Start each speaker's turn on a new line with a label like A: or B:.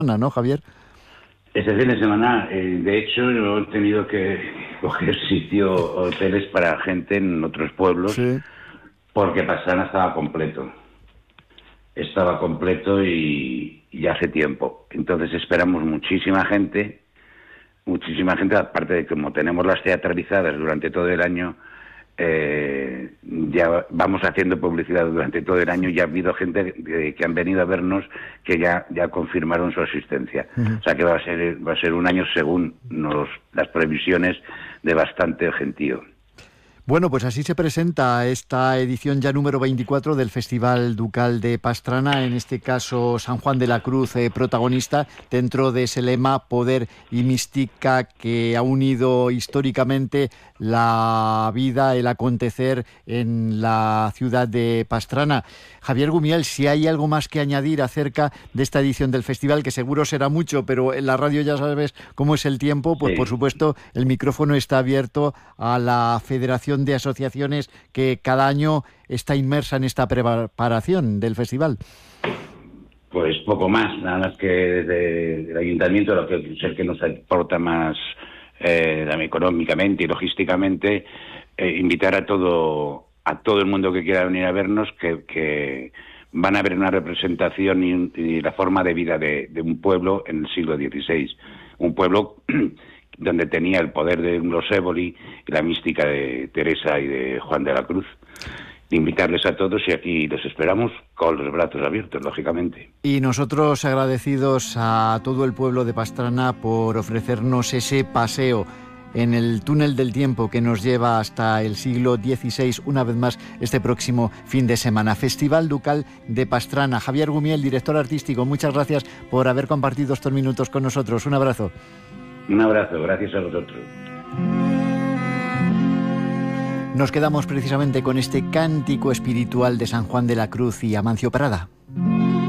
A: ¿no, Javier?
B: Este fin de semana, de hecho, yo he tenido que coger hoteles para gente en otros pueblos,
A: Sí.
B: porque Pastrana estaba completo. Estaba completo y ya hace tiempo. Entonces esperamos muchísima gente, aparte de que como tenemos las teatralizadas durante todo el año, ya vamos haciendo publicidad durante todo el año. Ya ha habido gente que han venido a vernos que ya confirmaron su asistencia. O sea que va a ser un año, según las previsiones, de bastante gentío.
A: Bueno, pues así se presenta esta edición ya número 24 del Festival Ducal de Pastrana, en este caso San Juan de la Cruz protagonista, dentro de ese lema Poder y Mística que ha unido históricamente la vida, el acontecer en la ciudad de Pastrana. Javier Gumiel, si hay algo más que añadir acerca de esta edición del festival, que seguro será mucho, pero en la radio ya sabes cómo es el tiempo, pues
B: Sí.
A: por supuesto el micrófono está abierto a la Federación de Asociaciones que cada año está inmersa en esta preparación del festival.
B: Pues poco más, nada más que desde el ayuntamiento, lo que es el que nos aporta más económicamente y logísticamente, invitar a todo el mundo que quiera venir a vernos, que van a ver una representación y la forma de vida de un pueblo en el siglo XVI. Un pueblo donde tenía el poder de los éboli y la mística de Teresa y de Juan de la Cruz. Invitarles a todos y aquí los esperamos con los brazos abiertos, lógicamente.
A: Y nosotros agradecidos a todo el pueblo de Pastrana por ofrecernos ese paseo en el túnel del tiempo que nos lleva hasta el siglo XVI, una vez más este próximo fin de semana. Festival Ducal de Pastrana. Javier Gumiel, director artístico, muchas gracias por haber compartido estos minutos con nosotros. Un abrazo.
B: Un abrazo, gracias a vosotros.
A: Nos quedamos precisamente con este cántico espiritual de San Juan de la Cruz y Amancio Prada.